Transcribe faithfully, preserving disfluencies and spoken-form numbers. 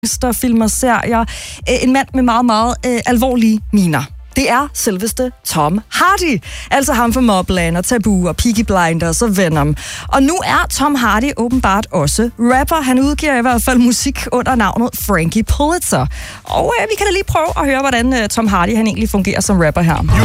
filmer, serier. En mand med meget, meget øh, alvorlige miner. Det er selveste Tom Hardy. Altså ham fra Mobland og Tabu og Peaky Blinders og Venom. Og nu er Tom Hardy åbenbart også rapper. Han udgiver i hvert fald musik under navnet Frankie Pulitzer. Og øh, vi kan da lige prøve at høre, hvordan øh, Tom Hardy han egentlig fungerer som rapper her.